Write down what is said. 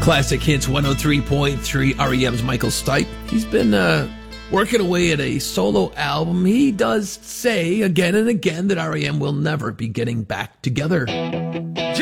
Classic Hits 103.3, REM's Michael Stipe. He's been working away at a solo album. He does say again and again that REM will never be getting back together.